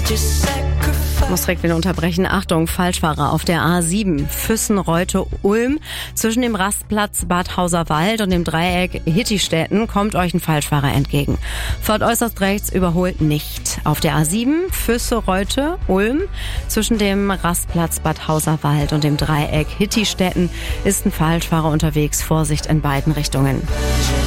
Muss direkt wieder unterbrechen. Achtung, Falschfahrer auf der A7 Füssen-Reute-Ulm. Zwischen dem Rastplatz Bad Hauserwald und dem Dreieck Hittistätten kommt euch ein Falschfahrer entgegen. Fahrt äußerst rechts, überholt nicht. Auf der A7 Füsse-Reute-Ulm. Zwischen dem Rastplatz Bad Hauserwald und dem Dreieck Hittistätten ist ein Falschfahrer unterwegs. Vorsicht in beiden Richtungen.